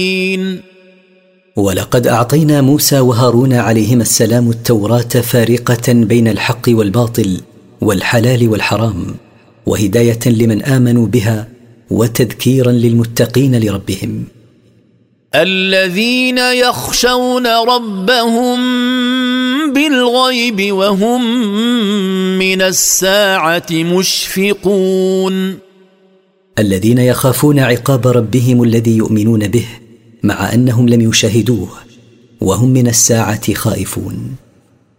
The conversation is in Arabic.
ولقد أعطينا موسى وهارون عليهما السلام التوراة فارقة بين الحق والباطل والحلال والحرام، وهداية لمن آمنوا بها وتذكيرا للمتقين لربهم. الذين يخشون ربهم بالغيب وهم من الساعة مشفقون. الذين يخافون عقاب ربهم الذي يؤمنون به مع أنهم لم يشاهدوه، وهم من الساعة خائفون.